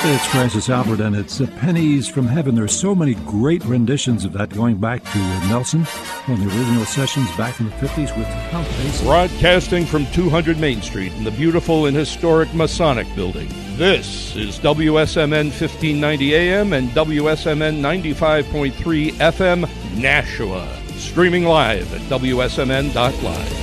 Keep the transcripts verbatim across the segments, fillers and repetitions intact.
It's Francis Albert, and it's uh, Pennies from Heaven. There's so many great renditions of that going back to uh, Nelson on the original sessions back in the fifties with Count Basie. Broadcasting from two hundred Main Street in the beautiful and historic Masonic Building. This is W S M N fifteen ninety A M and W S M N ninety-five point three F M, Nashua. Streaming live at W S M N dot live.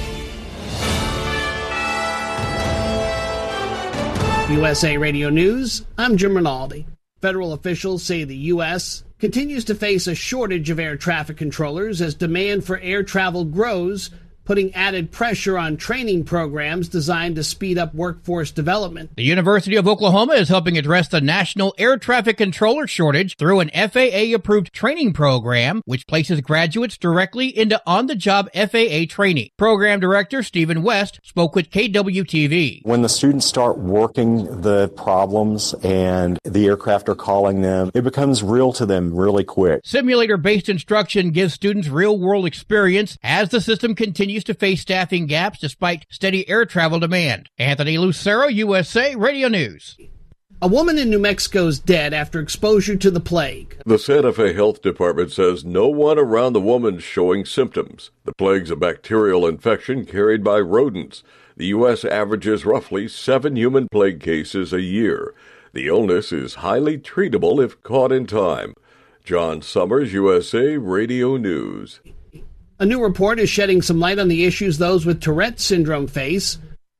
U S A Radio News, I'm Jim Rinaldi. Federal officials say the U S continues to face a shortage of air traffic controllers as demand for air travel grows, putting added pressure on training programs designed to speed up workforce development. The University of Oklahoma is helping address the national air traffic controller shortage through an F A A-approved training program, which places graduates directly into on-the-job F A A training. Program Director Stephen West spoke with K W T V. When the students start working the problems and the aircraft are calling them, it becomes real to them really quick. Simulator-based instruction gives students real-world experience as the system continues to face staffing gaps despite steady air travel demand. Anthony Lucero, U S A Radio News. A woman in New Mexico is dead after exposure to the plague. The Santa Fe Health Department says no one around the woman is showing symptoms. The plague's a bacterial infection carried by rodents. The U S averages roughly seven human plague cases a year. The illness is highly treatable if caught in time. John Summers, U S A Radio News. A new report is shedding some light on the issues those with Tourette syndrome face.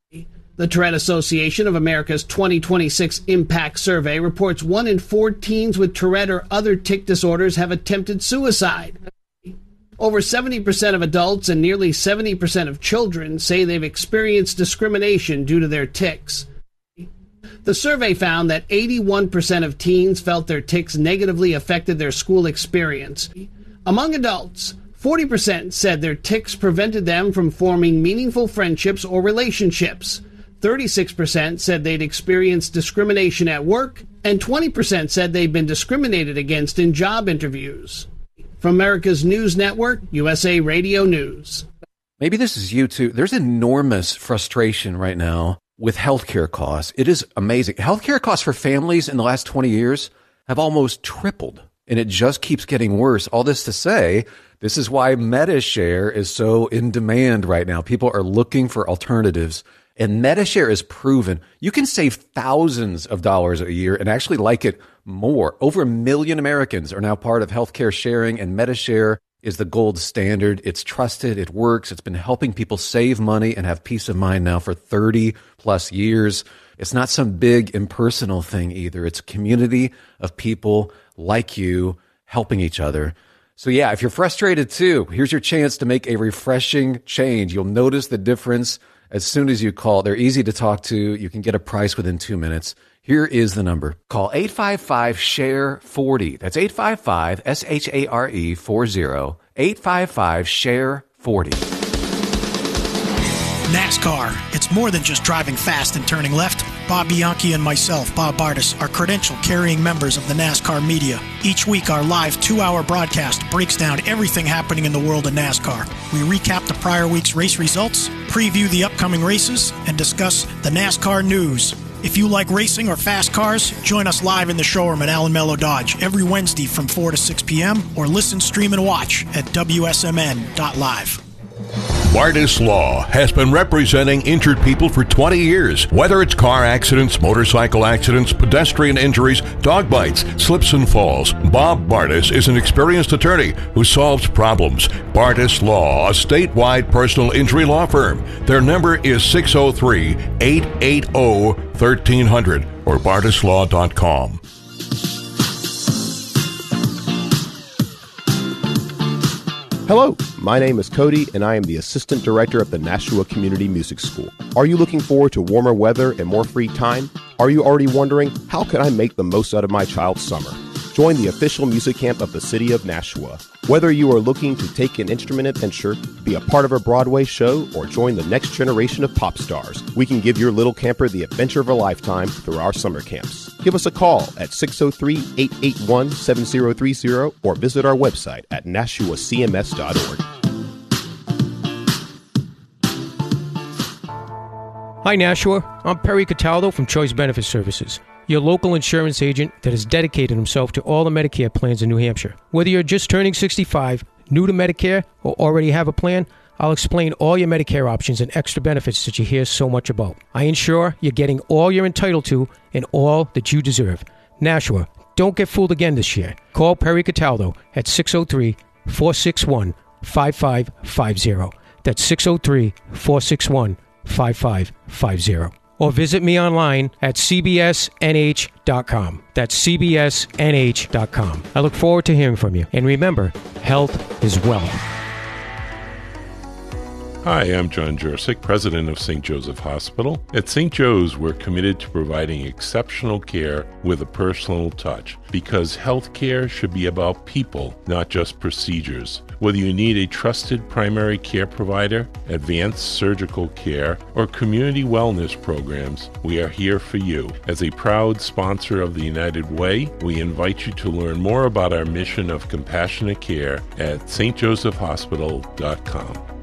The Tourette Association of America's twenty twenty-six Impact Survey reports one in four teens with Tourette or other tic disorders have attempted suicide. Over seventy percent of adults and nearly seventy percent of children say they've experienced discrimination due to their tics. The survey found that eighty-one percent of teens felt their tics negatively affected their school experience. Among adults, forty percent said their tics prevented them from forming meaningful friendships or relationships. thirty-six percent said they'd experienced discrimination at work, and twenty percent said they'd been discriminated against in job interviews. From America's News Network, U S A Radio News. Maybe this is you too. There's enormous frustration right now with healthcare costs. It is amazing. Healthcare costs for families in the last twenty years have almost tripled, and it just keeps getting worse. All this to say, this is why MediShare is so in demand right now. People are looking for alternatives, and MediShare is proven. You can save thousands of dollars a year and actually like it more. Over a million Americans are now part of healthcare sharing, and MediShare is the gold standard. It's trusted. It works. It's been helping people save money and have peace of mind now for thirty plus years. It's not some big impersonal thing either. It's a community of people like you helping each other. So yeah, if you're frustrated too, here's your chance to make a refreshing change. You'll notice the difference as soon as you call. They're easy to talk to. You can get a price within two minutes. Here is the number. Call eight five five, S H A R E, forty. That's eight five five, S H A R E, forty. eight five five, S H A R E, forty. NASCAR. It's more than just driving fast and turning left. Bob Bianchi and myself, Bob Bardis, are credential-carrying members of the NASCAR media. Each week, our live two-hour broadcast breaks down everything happening in the world of NASCAR. We recap the prior week's race results, preview the upcoming races, and discuss the NASCAR news. If you like racing or fast cars, join us live in the showroom at Allen Mello Dodge every Wednesday from four to six p.m. or listen, stream, and watch at W S M N dot live. Bardis Law has been representing injured people for twenty years. Whether it's car accidents, motorcycle accidents, pedestrian injuries, dog bites, slips and falls, Bob Bardis is an experienced attorney who solves problems. Bardis Law, a statewide personal injury law firm. Their number is six oh three, eight eight oh, thirteen hundred or bardis law dot com. Hello, my name is Cody, and I am the Assistant Director of the Nashua Community Music School. Are you looking forward to warmer weather and more free time? Are you already wondering, how can I make the most out of my child's summer? Join the official music camp of the City of Nashua. Whether you are looking to take an instrument adventure, be a part of a Broadway show, or join the next generation of pop stars, we can give your little camper the adventure of a lifetime through our summer camps. Give us a call at six oh three, eight eight one, seven oh three oh or visit our website at nashua c m s dot org. Hi Nashua, I'm Perry Cataldo from Choice Benefit Services. your local insurance agent that has dedicated himself to all the Medicare plans in New Hampshire. Whether you're just turning sixty-five, new to Medicare, or already have a plan, I'll explain all your Medicare options and extra benefits that you hear so much about. I ensure you're getting all you're entitled to and all that you deserve. Nashua, don't get fooled again this year. Call Perry Cataldo at six oh three, four six one, five five five zero. That's six oh three, four six one, five five five zero. Or visit me online at c b s n h dot com. That's c b s n h dot com. I look forward to hearing from you. And remember, health is wealth. Hi, I'm John Jursic, president of Saint Joseph Hospital. At Saint Joe's, we're committed to providing exceptional care with a personal touch, because health care should be about people, not just procedures. Whether you need a trusted primary care provider, advanced surgical care, or community wellness programs, we are here for you. As a proud sponsor of the United Way, we invite you to learn more about our mission of compassionate care at s t joseph hospital dot com.